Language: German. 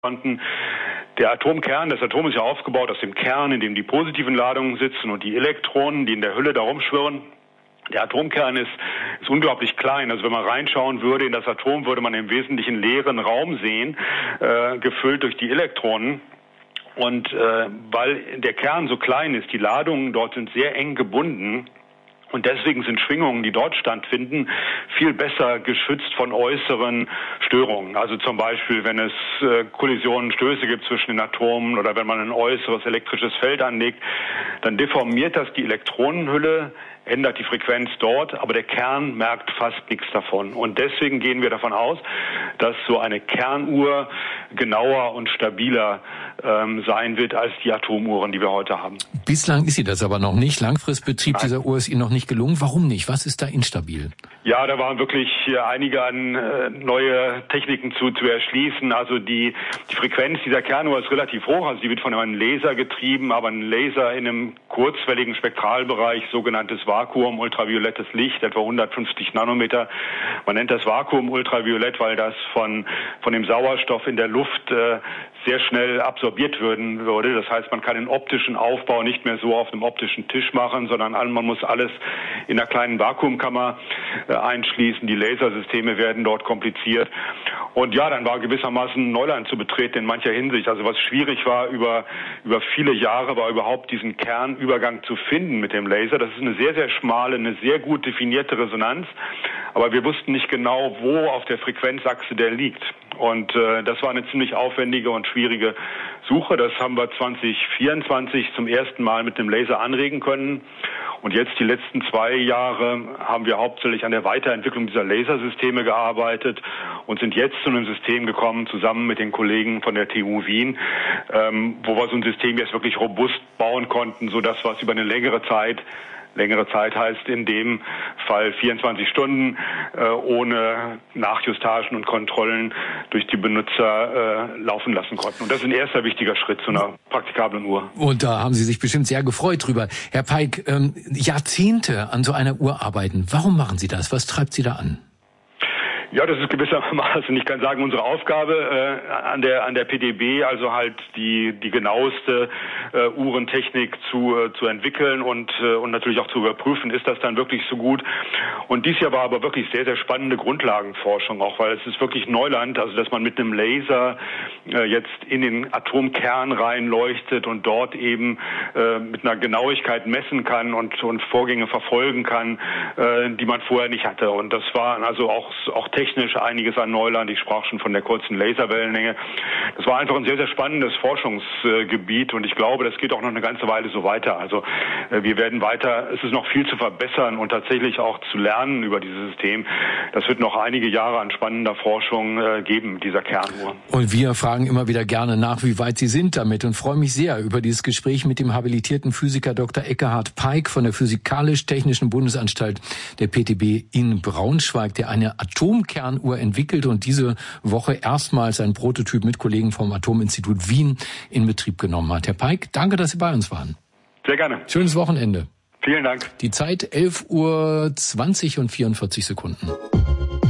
konnten. Der Atomkern, das Atom ist ja aufgebaut aus dem Kern, in dem die positiven Ladungen sitzen und die Elektronen, die in der Hülle da rumschwirren. Der Atomkern ist unglaublich klein. Also wenn man reinschauen würde in das Atom, würde man im Wesentlichen leeren Raum sehen, gefüllt durch die Elektronen. Und weil der Kern so klein ist, die Ladungen dort sind sehr eng gebunden. Und deswegen sind Schwingungen, die dort stattfinden, viel besser geschützt von äußeren Störungen. Also zum Beispiel, wenn es Kollisionen, Stöße gibt zwischen den Atomen oder wenn man ein äußeres elektrisches Feld anlegt, dann deformiert das die Elektronenhülle, ändert die Frequenz dort, aber der Kern merkt fast nichts davon. Und deswegen gehen wir davon aus, dass so eine Kernuhr genauer und stabiler sein wird als die Atomuhren, die wir heute haben. Bislang ist sie das aber noch nicht. Langfristbetrieb dieser Uhr ist Ihnen noch nicht gelungen. Warum nicht? Was ist da instabil? Ja, da waren wirklich einige an neue Techniken zu erschließen. Also die Frequenz dieser Kernuhr ist relativ hoch. Also die wird von einem Laser getrieben, aber ein Laser in einem kurzwelligen Spektralbereich, sogenanntes Vakuum, ultraviolettes Licht, etwa 150 Nanometer. Man nennt das Vakuum ultraviolett, weil das von dem Sauerstoff in der Luft sehr schnell absorbiert würde. Das heißt, man kann den optischen Aufbau nicht mehr so auf einem optischen Tisch machen, sondern man muss alles in einer kleinen Vakuumkammer einschließen. Die Lasersysteme werden dort kompliziert. Und ja, dann war gewissermaßen Neuland zu betreten in mancher Hinsicht. Also was schwierig war über viele Jahre, war überhaupt diesen Kernübergang zu finden mit dem Laser. Das ist eine sehr, sehr schmale, eine sehr gut definierte Resonanz. Aber wir wussten nicht genau, wo auf der Frequenzachse der liegt. Und das war eine ziemlich aufwendige und schwierige Suche. Das haben wir 2024 zum ersten Mal mit dem Laser anregen können. Und jetzt die letzten 2 Jahre haben wir hauptsächlich an der Weiterentwicklung dieser Lasersysteme gearbeitet und sind jetzt zu einem System gekommen, zusammen mit den Kollegen von der TU Wien, wo wir so ein System jetzt wirklich robust bauen konnten, sodass wir es über eine längere Zeit heißt in dem Fall 24 Stunden ohne Nachjustagen und Kontrollen durch die Benutzer laufen lassen konnten. Und das ist ein erster wichtiger Schritt zu einer praktikablen Uhr. Und da haben Sie sich bestimmt sehr gefreut drüber. Herr Peik, Jahrzehnte an so einer Uhr arbeiten. Warum machen Sie das? Was treibt Sie da an? Ja, das ist gewissermaßen, ich kann sagen, unsere Aufgabe an der PDB, also halt die genaueste Uhrentechnik zu entwickeln und natürlich auch zu überprüfen, ist das dann wirklich so gut. Und dies Jahr war aber wirklich sehr, sehr spannende Grundlagenforschung, auch weil es ist wirklich Neuland, also dass man mit einem Laser jetzt in den Atomkern reinleuchtet und dort eben mit einer Genauigkeit messen kann und Vorgänge verfolgen kann, die man vorher nicht hatte. Und das war also auch technisch einiges an Neuland. Ich sprach schon von der kurzen Laserwellenlänge. Das war einfach ein sehr, sehr spannendes Forschungsgebiet und ich glaube, das geht auch noch eine ganze Weile so weiter. Also wir werden weiter, es ist noch viel zu verbessern und tatsächlich auch zu lernen über dieses System. Das wird noch einige Jahre an spannender Forschung geben, dieser Kernuhr. Und wir fragen immer wieder gerne nach, wie weit Sie sind damit und freue mich sehr über dieses Gespräch mit dem habilitierten Physiker Dr. Ekkehard Peik von der Physikalisch-Technischen Bundesanstalt der PTB in Braunschweig, der eine Atomkernuhr entwickelt und diese Woche erstmals ein Prototyp mit Kollegen vom Atominstitut Wien in Betrieb genommen hat. Herr Peik, danke, dass Sie bei uns waren. Sehr gerne. Schönes Wochenende. Vielen Dank. Die Zeit 11:20 und 44 Sekunden.